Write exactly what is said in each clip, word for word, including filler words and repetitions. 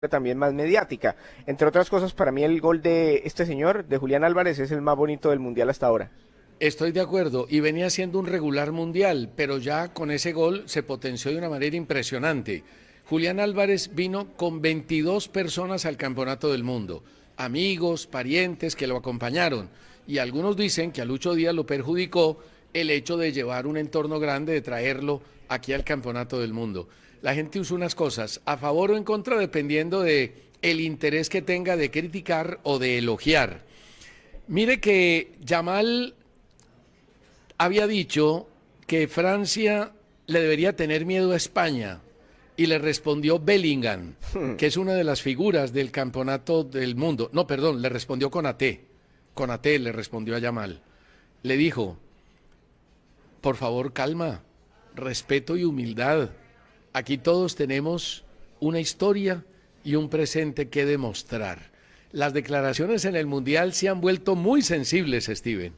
también más mediática. Entre otras cosas, para mí el gol de este señor, de Julián Álvarez, es el más bonito del Mundial hasta ahora. Estoy de acuerdo, y venía siendo un regular mundial, pero ya con ese gol se potenció de una manera impresionante. Julián Álvarez vino con veintidós personas al Campeonato del Mundo, amigos, parientes que lo acompañaron, y algunos dicen que a Lucho Díaz lo perjudicó el hecho de llevar un entorno grande, de traerlo aquí al Campeonato del Mundo. La gente usa unas cosas a favor o en contra dependiendo de el interés que tenga de criticar o de elogiar. Mire que Yamal había dicho que Francia le debería tener miedo a España y le respondió Bellingham, que es una de las figuras del Campeonato del Mundo. No, perdón, le respondió Konaté. Konaté le respondió a Yamal. Le dijo, por favor, calma, respeto y humildad. Aquí todos tenemos una historia y un presente que demostrar. Las declaraciones en el Mundial se han vuelto muy sensibles, Steven.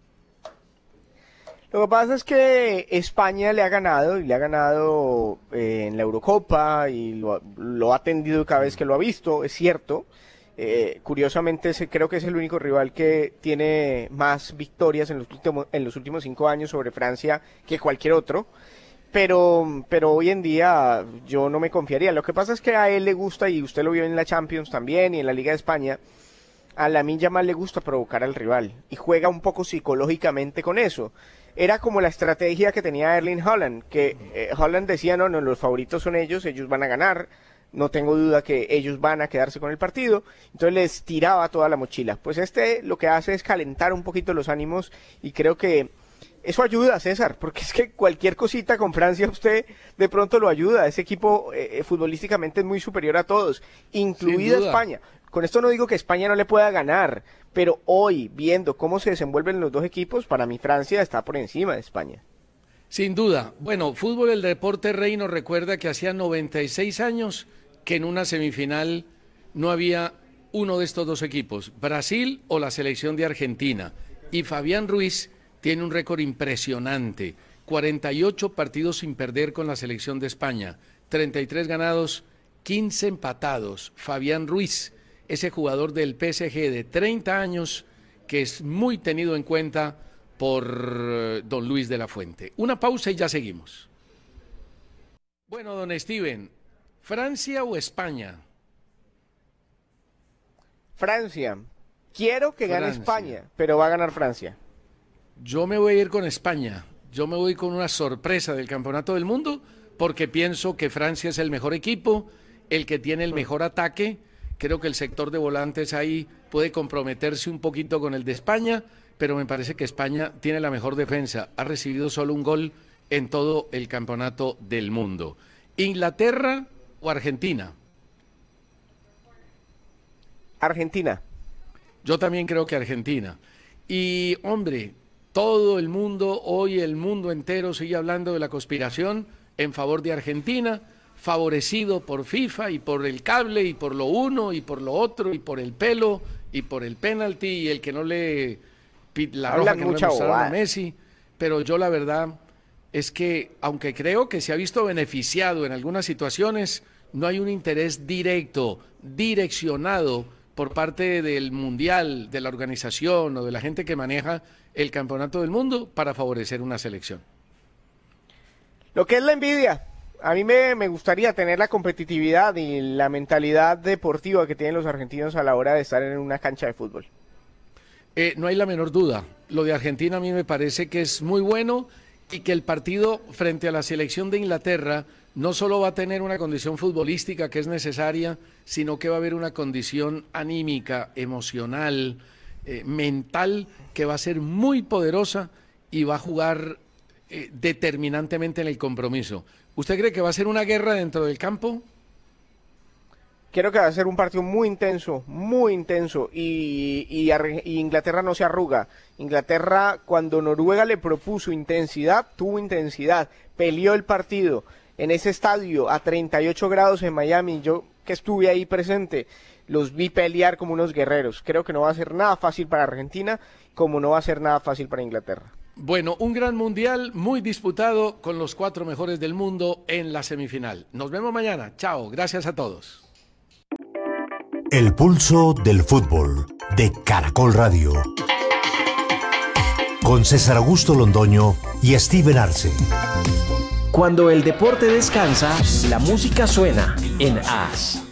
Lo que pasa es que España le ha ganado, y le ha ganado eh, en la Eurocopa, y lo, lo ha atendido cada vez que lo ha visto, es cierto. Eh, curiosamente, ese, creo que es el único rival que tiene más victorias en los últimos, en los últimos cinco años sobre Francia que cualquier otro. Pero, pero hoy en día yo no me confiaría. Lo que pasa es que a él le gusta, y usted lo vio en la Champions también y en la Liga de España, a Lamine Yamal le gusta provocar al rival y juega un poco psicológicamente con eso. Era como la estrategia que tenía Erling Haaland, que eh, Haaland decía, no, no, los favoritos son ellos, ellos van a ganar, no tengo duda que ellos van a quedarse con el partido, entonces les tiraba toda la mochila. Pues este lo que hace es calentar un poquito los ánimos, y creo que eso ayuda, César, porque es que cualquier cosita con Francia usted de pronto lo ayuda. Ese equipo eh, futbolísticamente es muy superior a todos, incluida España. Con esto no digo que España no le pueda ganar, pero hoy, viendo cómo se desenvuelven los dos equipos, para mí Francia está por encima de España. Sin duda. Bueno, fútbol, el deporte rey, nos recuerda que hacía noventa y seis años que en una semifinal no había uno de estos dos equipos, Brasil o la selección de Argentina. Y Fabián Ruiz tiene un récord impresionante, cuarenta y ocho partidos sin perder con la selección de España, treinta y tres ganados, quince empatados. Fabián Ruiz, ese jugador del P S G de treinta años, que es muy tenido en cuenta por don Luis de la Fuente. Una pausa y ya seguimos. Bueno, don Steven, ¿Francia o España? Francia. Quiero que gane Francia. España, pero va a ganar Francia. Yo me voy a ir con España. Yo me voy con una sorpresa del Campeonato del Mundo, porque pienso que Francia es el mejor equipo, el que tiene el mejor ataque. Creo que el sector de volantes ahí puede comprometerse un poquito con el de España, pero me parece que España tiene la mejor defensa. Ha recibido solo un gol en todo el Campeonato del Mundo. ¿Inglaterra o Argentina? Argentina. Yo también creo que Argentina. Y, hombre, todo el mundo, hoy el mundo entero sigue hablando de la conspiración en favor de Argentina, favorecido por FIFA y por el cable y por lo uno y por lo otro y por el pelo y por el penalti y el que no le la roja que no le mostraron a Messi. Pero yo la verdad es que, aunque creo que se ha visto beneficiado en algunas situaciones, no hay un interés directo, direccionado por parte del Mundial, de la organización o de la gente que maneja el Campeonato del Mundo para favorecer una selección. Lo que es la envidia. A mí me, me gustaría tener la competitividad y la mentalidad deportiva que tienen los argentinos a la hora de estar en una cancha de fútbol. Eh, no hay la menor duda. Lo de Argentina a mí me parece que es muy bueno, y que el partido frente a la selección de Inglaterra no solo va a tener una condición futbolística que es necesaria, sino que va a haber una condición anímica, emocional, eh, mental, que va a ser muy poderosa y va a jugar eh, determinantemente en el compromiso. ¿Usted cree que va a ser una guerra dentro del campo? Creo que va a ser un partido muy intenso, muy intenso, y, y, y Inglaterra no se arruga. Inglaterra, cuando Noruega le propuso intensidad, tuvo intensidad, peleó el partido en ese estadio a treinta y ocho grados en Miami. Yo que estuve ahí presente, los vi pelear como unos guerreros. Creo que no va a ser nada fácil para Argentina, como no va a ser nada fácil para Inglaterra. Bueno, un gran mundial muy disputado con los cuatro mejores del mundo en la semifinal. Nos vemos mañana. Chao, gracias a todos. El pulso del fútbol de Caracol Radio. Con César Augusto Londoño y Steven Arce. Cuando el deporte descansa, la música suena en A S.